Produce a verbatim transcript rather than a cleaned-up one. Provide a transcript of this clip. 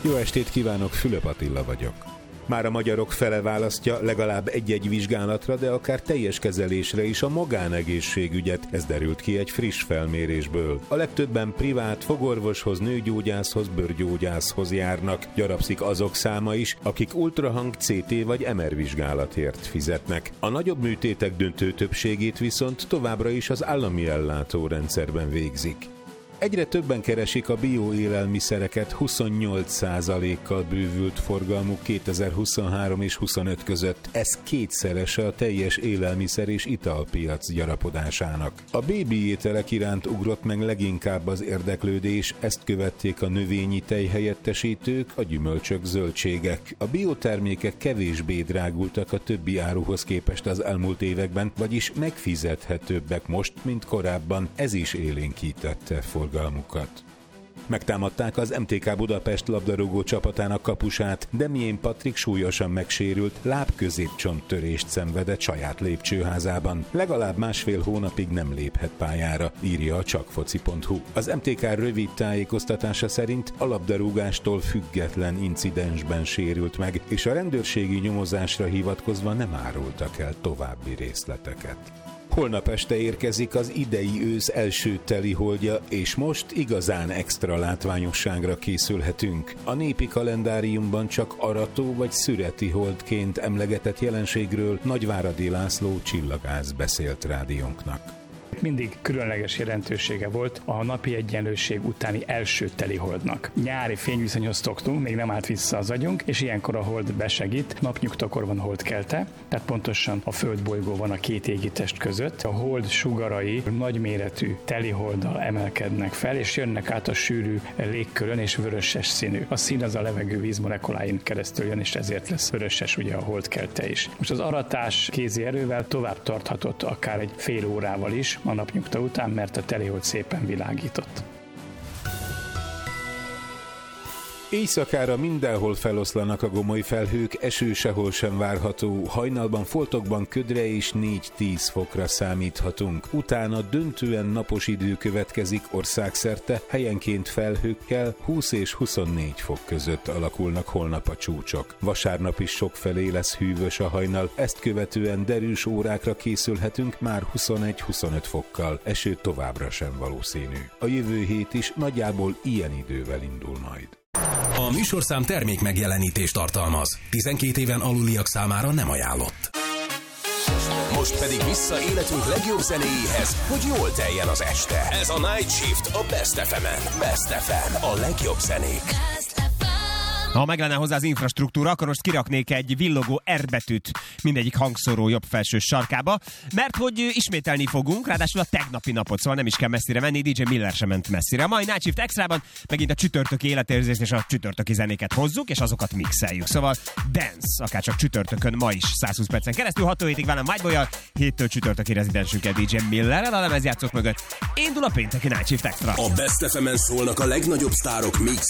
Jó estét kívánok, Fülöp Attila vagyok. Már a magyarok fele választja legalább egy-egy vizsgálatra, de akár teljes kezelésre is a magánegészségügyet, ez derült ki egy friss felmérésből. A legtöbben privát fogorvoshoz, nőgyógyászhoz, bőrgyógyászhoz járnak. Gyarapszik azok száma is, akik ultrahang, cé té vagy em er vizsgálatért fizetnek. A nagyobb műtétek döntő többségét viszont továbbra is az állami ellátórendszerben végzik. Egyre többen keresik a bioélelmiszereket, huszonnyolc százalékkal bővült forgalmuk kétezer-huszonhárom és huszonöt között. Ez kétszerese a teljes élelmiszer és italpiac gyarapodásának. A bébi ételek iránt ugrott meg leginkább az érdeklődés, ezt követték a növényi tejhelyettesítők, a gyümölcsök, zöldségek. A biotermékek kevésbé drágultak a többi áruhoz képest az elmúlt években, vagyis megfizethetőbbek most, mint korábban. Ez is élénkítette forgalmukat. Megtámadták az em té ká Budapest labdarúgó csapatának kapusát, Demjén Patrik súlyosan megsérült, lábközépcsonttörést szenvedett saját lépcsőházában. Legalább másfél hónapig nem léphet pályára, írja a csakfoci pont hu. Az em té ká rövid tájékoztatása szerint a labdarúgástól független incidensben sérült meg, és a rendőrségi nyomozásra hivatkozva nem árultak el további részleteket. Holnap este érkezik az idei ősz első teliholdja, és most igazán extra látványosságra készülhetünk. A népi kalendáriumban csak arató vagy szüreti holdként emlegetett jelenségről Nagyváradi László csillagász beszélt rádiónknak. Mindig különleges jelentősége volt a napi egyenlőség utáni első teliholdnak. Nyári fényviszonyhoz szoktunk, még nem állt vissza az agyunk, és ilyenkor a hold besegít. Napnyugtakor van holdkelte, tehát pontosan a földbolygó van a két égitest között. A hold sugarai nagyméretű teliholddal emelkednek fel, és jönnek át a sűrű légkörön, és vöröses színű. A szín az a levegő víz molekuláin keresztül jön, és ezért lesz vöröses ugye a holdkelte is. Most az aratás kézi erővel tovább tarthatott akár egy fél órával is a napnyugta után, mert a telihold szépen világított. Éjszakára mindenhol feloszlanak a gomoly felhők, eső sehol sem várható, hajnalban foltokban ködre és négy-tíz fokra számíthatunk. Utána döntően napos idő következik országszerte, helyenként felhőkkel húsz és huszonnégy fok között alakulnak holnap a csúcsok. Vasárnap is sokfelé lesz hűvös a hajnal, ezt követően derűs órákra készülhetünk már huszonegy-huszonöt fokkal, eső továbbra sem valószínű. A jövő hét is nagyjából ilyen idővel indul majd. A műsorszám termék megjelenítést tartalmaz. tizenkét éven aluliak számára nem ajánlott. Most pedig vissza életünk legjobb zenéjéhez, hogy jól teljen az este. Ez a Night Shift a Best ef emen. Best ef em, a legjobb zenék. Ha meg lenne hozzá az infrastruktúra, akkor most kiraknék egy villogó R betűt mindegyik hangszóró jobb felső sarkába, mert hogy ismételni fogunk, ráadásul a tegnapi napot, szóval nem is kell messzire menni, dé dzsé Miller sem ment messzire. A mai Night Shift Extrában megint a csütörtöki életérzést és a csütörtöki zenéket hozzuk, és azokat mixeljük. Szóval dance, akárcsak csütörtökön ma is száz húsz percen keresztül, hat hétig velem Whiteboy-jal, héttől csütörtöki rezidensünket dé dzsé Millerrel, a lemezjátszók mögött indul a pénteki Night Shift Extra. A Best ef emen szólnak a legnagyobb sztárok mix